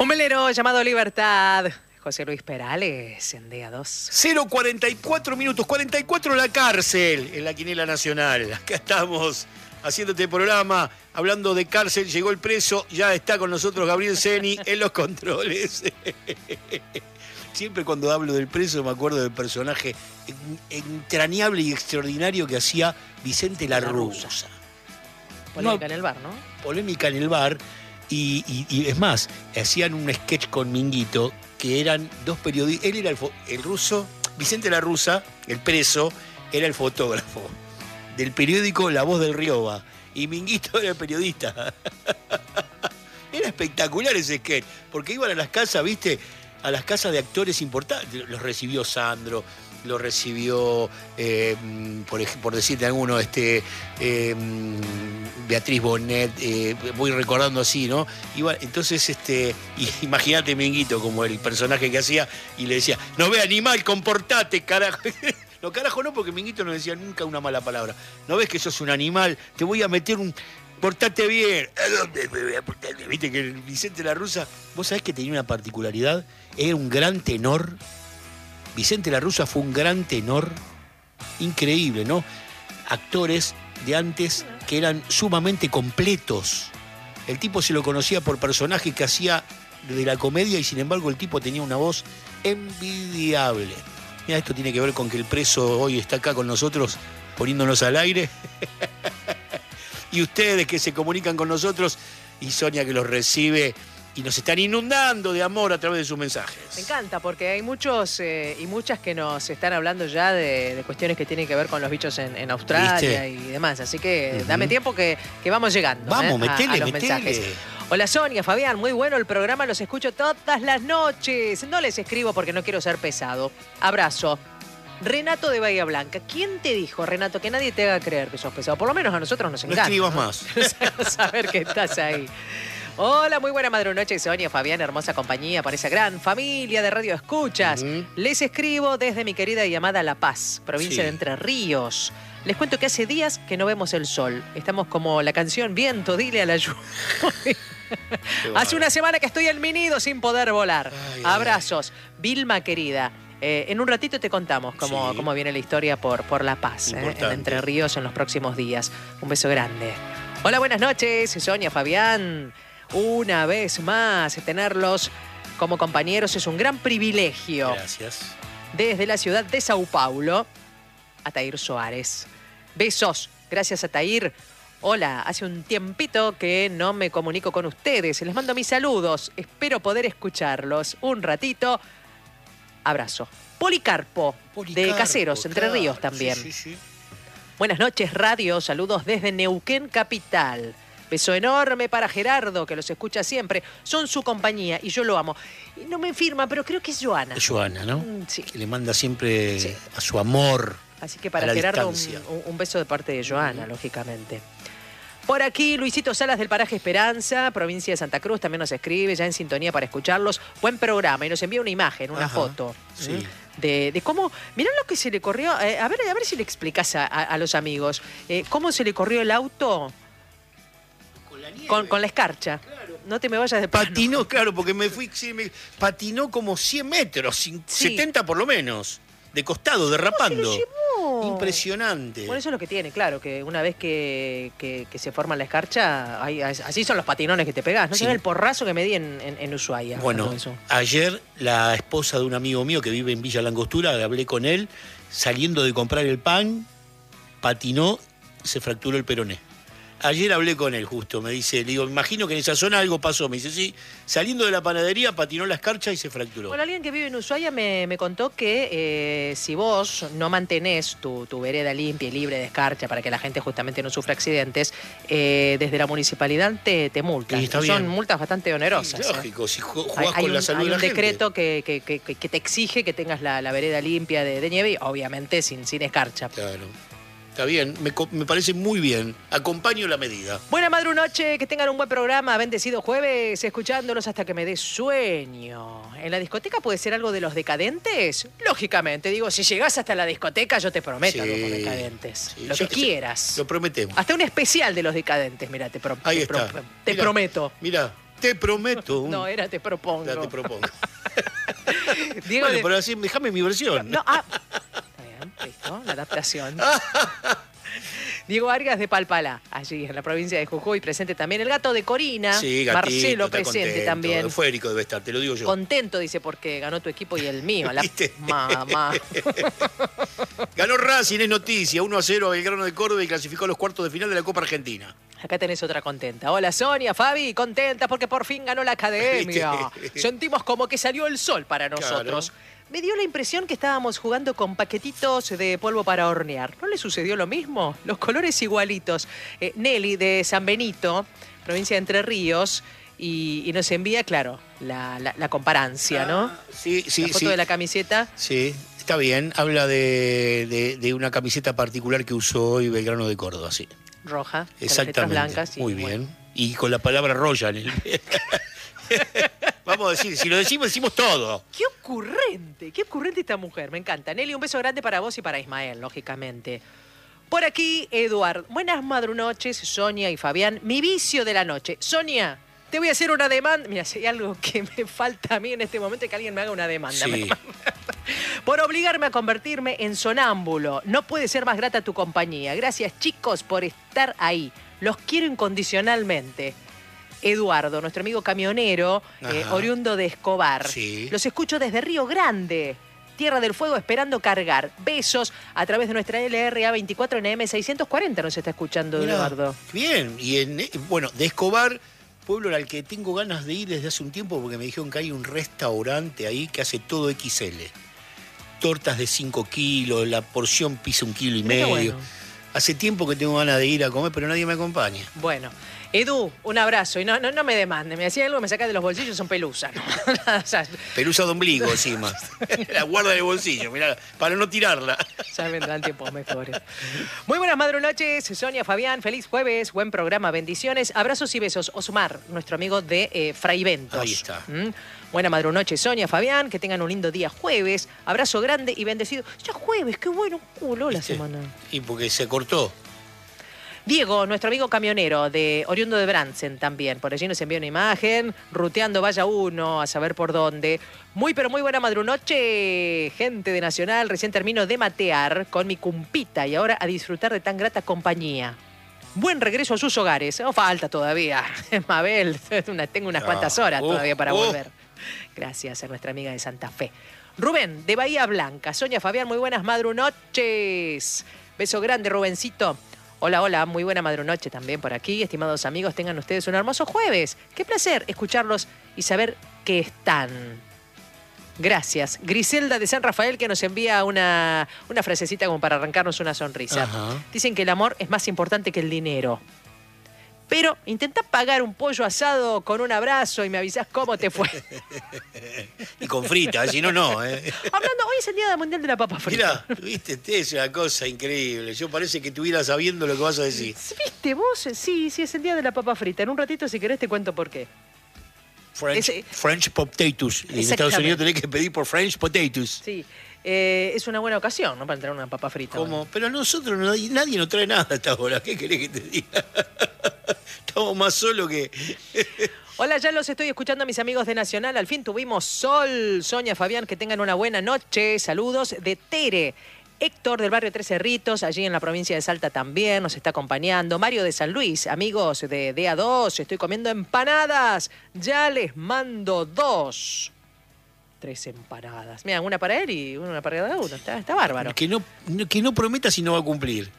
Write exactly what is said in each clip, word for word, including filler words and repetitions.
Un velero llamado Libertad. José Luis Perales en D A dos. cero cuarenta y cuatro minutos, cuarenta y cuatro la cárcel en la Quinela Nacional. Acá estamos haciéndote programa, hablando de cárcel. Llegó el preso, ya está con nosotros Gabriel Ceni en los controles. Siempre cuando hablo del preso me acuerdo del personaje entrañable y extraordinario que hacía Vicente La Russa. Polémica no, en el bar, ¿no? Polémica en el bar. Y, y, y es más, hacían un sketch con Minguito que eran dos periodistas. Él era el, el ruso, Vicente La Russa, el preso, era el fotógrafo del periódico La Voz del Rioba. Y Minguito era el periodista. Era espectacular ese sketch, porque iban a las casas, ¿viste? A las casas de actores importantes. Los recibió Sandro, lo recibió, eh, por, por decirte alguno, este, eh, Beatriz Bonet, eh, voy recordando así, ¿no? Iba, entonces, este, imagínate Minguito como el personaje que hacía y le decía, no ve animal, comportate, carajo. No, carajo no, porque Minguito no decía nunca una mala palabra. No ves que sos un animal, te voy a meter un... Portate bien. ¿A dónde me voy a portar bien? Viste que el Vicente La Russa, vos sabés que tenía una particularidad, era un gran tenor. Vicente La Russa fue un gran tenor, increíble, ¿no? Actores de antes que eran sumamente completos. El tipo se lo conocía por personajes que hacía de la comedia y sin embargo el tipo tenía una voz envidiable. Mira, esto tiene que ver con que el preso hoy está acá con nosotros poniéndonos al aire. Y ustedes que se comunican con nosotros y Sonia que los recibe y nos están inundando de amor a través de sus mensajes. Me encanta porque hay muchos eh, y muchas que nos están hablando ya de, de cuestiones que tienen que ver con los bichos en, en Australia. ¿Viste? Y demás. Así que uh-huh. dame tiempo que, que vamos llegando. Vamos, eh, metele, a, a los metele. mensajes. Hola Sonia, Fabián, muy bueno el programa, los escucho todas las noches. No les escribo porque no quiero ser pesado. Abrazo. Renato de Bahía Blanca. ¿Quién te dijo, Renato, que nadie te haga creer que sos pesado? Por lo menos a nosotros nos encanta. No escribas ¿no? más. Saber que estás ahí. Hola, muy buena madre noche, Sonia, Fabián, hermosa compañía para esa gran familia de Radio Escuchas. Uh-huh. Les escribo desde mi querida y amada La Paz, provincia sí. de Entre Ríos. Les cuento que hace días que no vemos el sol. Estamos como la canción Viento, dile a la lluvia. Hace una semana que estoy en mi nido sin poder volar. Ay, Abrazos. Ay. Vilma, querida. Eh, en un ratito te contamos cómo, sí. cómo viene la historia por, por La Paz, eh, en Entre Ríos en los próximos días. Un beso grande. Hola, buenas noches, Sonia, Fabián. Una vez más, tenerlos como compañeros es un gran privilegio. Gracias. Desde la ciudad de Sao Paulo, Atair Soares. Besos. Gracias, Atair. Hola, hace un tiempito que no me comunico con ustedes. Les mando mis saludos. Espero poder escucharlos un ratito. Abrazo. Policarpo, Policarpo de Caseros, claro, Entre Ríos también. Sí, sí, sí. Buenas noches, radio. Saludos desde Neuquén, capital. Beso enorme para Gerardo, que los escucha siempre. Son su compañía y yo lo amo. Y no me firma, pero creo que es Joana. Es Joana, ¿no? Mm, sí. Que le manda siempre sí. a su amor. Así que para Gerardo un, un beso de parte de Joana, uh-huh. lógicamente. Por aquí, Luisito Salas del Paraje Esperanza, provincia de Santa Cruz, también nos escribe, ya en sintonía para escucharlos. Buen programa y nos envía una imagen, una Ajá, foto. Sí. De, de cómo, mirá lo que se le corrió, eh, a ver a ver si le explicas a, a, a los amigos, eh, cómo se le corrió el auto con la, nieve, con, con la escarcha. Claro. No te me vayas de plano. Patinó, claro, porque me fui, sí, me, patinó como cien metros, sí. setenta por lo menos. De costado, derrapando. Se lo llevó. Impresionante. Bueno, eso es lo que tiene, claro, que una vez que, que, que se forma la escarcha, hay, así son los patinones que te pegás. No sí. sé el porrazo que me di en, en, en Ushuaia. Bueno, ayer la esposa de un amigo mío que vive en Villa Langostura, hablé con él, saliendo de comprar el pan, patinó, se fracturó el peroné. Ayer hablé con él justo, me dice, le digo, imagino que en esa zona algo pasó. Me dice, sí, saliendo de la panadería patinó la escarcha y se fracturó. Bueno, alguien que vive en Ushuaia me, me contó que eh, si vos no mantenés tu, tu vereda limpia y libre de escarcha para que la gente justamente no sufra accidentes, eh, desde la municipalidad te, te multan. Sí, son bien. Multas bastante onerosas. Sí, lógico, ¿eh? Si jugás hay, con hay la un, salud hay de la un gente. decreto que, que, que, que te exige que tengas la, la vereda limpia de, de nieve y obviamente sin, sin escarcha. Claro. Está bien, me, me parece muy bien. Acompaño la medida. Buena madre noche, que tengan un buen programa. Bendecido jueves, escuchándolos hasta que me dé sueño. ¿En la discoteca puede ser algo de los decadentes? Lógicamente, digo, si llegás hasta la discoteca, yo te prometo sí, algo con decadentes. Sí, lo que quieras. Lo prometemos. Hasta un especial de los decadentes, mira, te, pro, Ahí te, está. Pro, te mirá, prometo. Mira, Te prometo. Un... No, era te propongo. Ya te propongo. Diego bueno, de... pero así, déjame mi versión. No, ah. Está bien, listo, la adaptación. Diego Vargas de Palpalá, allí en la provincia de Jujuy, presente también el gato de Corina. Sí, gatito, Marcelo está presente contento. también. Eufórico debe estar, te lo digo yo. Contento, dice, porque ganó tu equipo y el mío. La ¿Viste? mamá. Ganó Racing, es noticia, uno a cero a Belgrano de Córdoba y clasificó a los cuartos de final de la Copa Argentina. Acá tenés otra contenta. Hola Sonia, Fabi, contenta porque por fin ganó la academia. ¿Viste? Sentimos como que salió el sol para nosotros. Claro. Me dio la impresión que estábamos jugando con paquetitos de polvo para hornear. ¿No le sucedió lo mismo? Los colores igualitos. Eh, Nelly de San Benito, provincia de Entre Ríos, y, y nos envía, claro, la, la, la comparancia, ¿no? Ah, sí, sí, la foto sí. de la camiseta. Sí, está bien. Habla de, de, de una camiseta particular que usó hoy Belgrano de Córdoba, sí. Roja, con las letras Exactamente. blancas. Y, Muy bien. bueno. Y con la palabra Roya en el... Vamos a decir, si lo decimos, decimos todo. ¡Qué ocurrente! ¡Qué ocurrente esta mujer! Me encanta. Nelly, un beso grande para vos y para Ismael, lógicamente. Por aquí, Eduard. Buenas madrunoches, Sonia y Fabián. Mi vicio de la noche. Sonia, te voy a hacer una demanda. Mira, si hay algo que me falta a mí en este momento es que alguien me haga una demanda. Sí. Por obligarme a convertirme en sonámbulo. No puede ser más grata tu compañía. Gracias, chicos, por estar ahí. Los quiero incondicionalmente. Eduardo, nuestro amigo camionero, eh, oriundo de Escobar. Sí. Los escucho desde Río Grande, Tierra del Fuego, esperando cargar. Besos a través de nuestra L R A veinticuatro N M seiscientos cuarenta nos está escuchando. Mirá, Eduardo. Bien, y en, bueno, de Escobar, pueblo al que tengo ganas de ir desde hace un tiempo porque me dijeron que hay un restaurante ahí que hace todo equis ele. Tortas de cinco kilos, la porción pisa un kilo y Mirá, medio. bueno. Hace tiempo que tengo ganas de ir a comer, pero nadie me acompaña. Bueno, Edu, un abrazo. Y no, no, no me demandes. Me decía algo, me saca de los bolsillos, son pelusas. ¿No? O sea, Pelusa de ombligo encima. La guarda en el bolsillo, mirá, para no tirarla. ya vendrán tiempos mejores. Muy buenas madrunoches, Sonia, Fabián. Feliz jueves, buen programa, bendiciones. Abrazos y besos. Osmar, nuestro amigo de eh, Fraiventos. Ahí está. ¿Mm? Buena madrunoche, Sonia, Fabián. Que tengan un lindo día jueves. Abrazo grande y bendecido. Ya jueves, qué bueno, culo la ¿Viste? semana. Y porque se cortó. Diego, nuestro amigo camionero, de oriundo de Bransen también. Por allí nos envió una imagen, ruteando vaya uno, a saber por dónde. Muy, pero muy buena madrunoche, gente de Nacional. Recién termino de matear con mi cumpita y ahora a disfrutar de tan grata compañía. Buen regreso a sus hogares. No falta todavía. Mabel, tengo unas No. cuantas horas Uh, todavía para uh. volver. Gracias a nuestra amiga de Santa Fe. Rubén, de Bahía Blanca. Sonia, Fabián, muy buenas madrunoches. Beso grande, Rubencito. Hola, hola, muy buena madrunoche también por aquí. Estimados amigos, tengan ustedes un hermoso jueves. Qué placer escucharlos y saber que están. Gracias. Griselda de San Rafael, que nos envía una, una frasecita como para arrancarnos una sonrisa. Ajá. Dicen que el amor es más importante que el dinero. Pero intentá pagar un pollo asado con un abrazo y me avisás cómo te fue. Y con frita, si no, no. ¿eh? Hablando, hoy es el Día Mundial de la Papa Frita. Mirá, viste, es una cosa increíble. Yo parece que estuviera sabiendo lo que vas a decir. ¿Viste vos? Sí, sí, es el Día de la Papa Frita. En un ratito, si querés, te cuento por qué. French, Ese- French potatoes. En Estados Exactamente. Unidos tenés que pedir por French potatoes. Sí, eh, es una buena ocasión, ¿no? Para entrar una papa frita. ¿Cómo? Pero nosotros, nadie, nadie nos trae nada a esta hora. ¿Qué querés que te diga? Estamos más solos que... Hola, ya los estoy escuchando a mis amigos de Nacional. Al fin tuvimos sol. Sonia, Fabián, que tengan una buena noche. Saludos de Tere. Héctor del barrio Tres Cerritos, allí en la provincia de Salta también, nos está acompañando. Mario de San Luis, amigos de D A dos, estoy comiendo empanadas. Ya les mando dos. Tres empanadas. Mira, una para él y una para cada uno. Está, está bárbaro. Que no, que no prometa si no va a cumplir.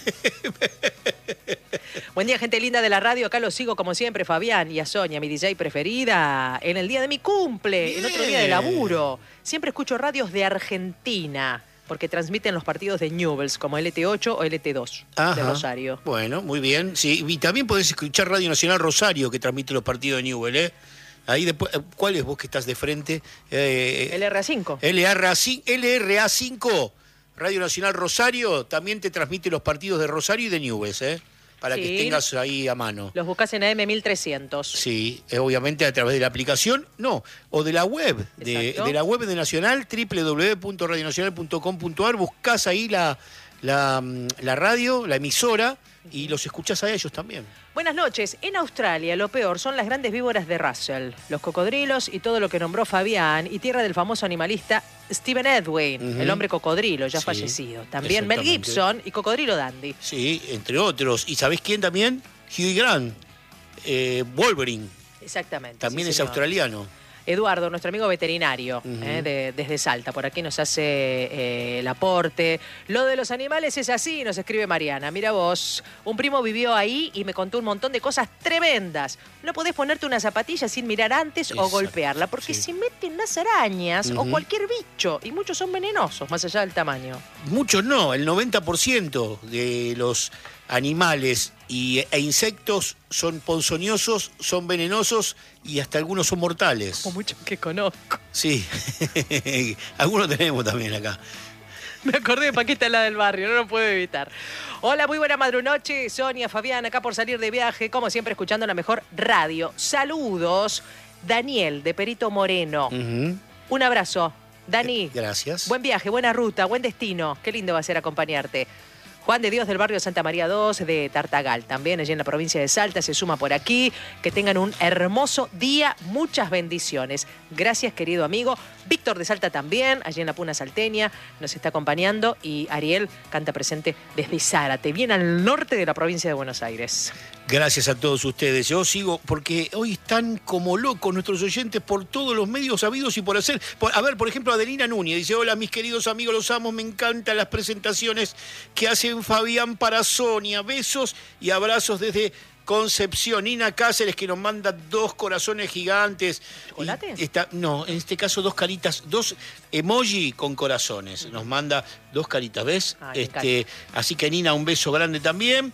Buen día, gente linda de la radio. Acá los sigo como siempre, Fabián y a Sonia, mi D J preferida, en el día de mi cumple, en otro día de laburo. Siempre escucho radios de Argentina, porque transmiten los partidos de Newell's, como L T ocho o L T dos de Ajá. Rosario. Bueno, muy bien. Sí, y también podés escuchar Radio Nacional Rosario, que transmite los partidos de Newell, ¿eh? Ahí después, ¿cuál es vos que estás de frente? Eh, L R A cinco. L R A cinco, Radio Nacional Rosario, también te transmite los partidos de Rosario y de Newell's, ¿eh? Para Sí. que tengas ahí a mano. Los buscás en A M mil trescientos. Sí, eh, obviamente a través de la aplicación, no, o de la web, de, Exacto. de la web de Nacional, doble u doble u doble u punto radio nacional punto com punto a r, buscás ahí la, la, la radio, la emisora, y los escuchás a ellos también. Buenas noches. En Australia lo peor son las grandes víboras de Russell, los cocodrilos y todo lo que nombró Fabián, y tierra del famoso animalista Stephen Edwin, uh-huh. el hombre cocodrilo, ya sí, fallecido. También Mel Gibson y Cocodrilo Dandy. Sí, entre otros. ¿Y sabés quién también? Hugh Grant, eh, Wolverine. Exactamente. También sí, es señor. australiano. Eduardo, nuestro amigo veterinario, uh-huh. eh, de, desde Salta, por aquí nos hace eh, el aporte. Lo de los animales es así, nos escribe Mariana. Mira vos, un primo vivió ahí y me contó un montón de cosas tremendas. No podés ponerte una zapatilla sin mirar antes Exacto. o golpearla, porque sí. se meten las arañas uh-huh. o cualquier bicho, y muchos son venenosos, más allá del tamaño. Muchos no, el noventa por ciento de los animales y, e insectos son ponzoñosos, son venenosos y hasta algunos son mortales. Como muchos que conozco. Sí, algunos tenemos también acá. Me acordé de Paquita, la del barrio, no lo puedo evitar. Hola, muy buena madrunoche, Sonia, Fabián, acá por salir de viaje, como siempre escuchando la mejor radio. Saludos, Daniel, de Perito Moreno. Uh-huh. Un abrazo, Dani. Eh, gracias. Buen viaje, buena ruta, buen destino. Qué lindo va a ser acompañarte. Juan de Dios del barrio Santa María dos de Tartagal, también allí en la provincia de Salta, se suma por aquí. Que tengan un hermoso día, muchas bendiciones. Gracias, querido amigo. Víctor de Salta también, allí en la Puna Salteña, nos está acompañando. Y Ariel canta presente desde Zárate, bien al norte de la provincia de Buenos Aires. Gracias a todos ustedes. Yo sigo, porque hoy están como locos nuestros oyentes por todos los medios habidos y por hacer. Por, a ver, por ejemplo, Adelina Núñez dice: hola, mis queridos amigos, los amo, me encantan las presentaciones que hacen Fabián para Sonia. Besos y abrazos desde Concepción. Nina Cáceres, que nos manda dos corazones gigantes. ¿Chocolate? Está, no, en este caso dos caritas, dos emoji con corazones. Nos manda dos caritas, ¿ves? Ay, este, así que Nina, un beso grande también.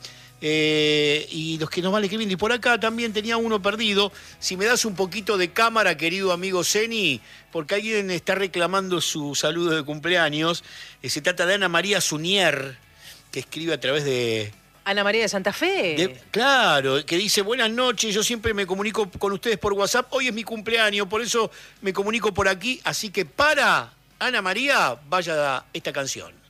Eh, y los que nos van escribiendo. Y por acá también tenía uno perdido. Si me das un poquito de cámara, querido amigo Zeni, porque alguien está reclamando su saludo de cumpleaños. Eh, se trata de Ana María Sunier, que escribe a través de... Ana María de Santa Fe. De, claro, que dice: buenas noches, yo siempre me comunico con ustedes por WhatsApp. Hoy es mi cumpleaños, por eso me comunico por aquí. Así que para Ana María, vaya esta canción.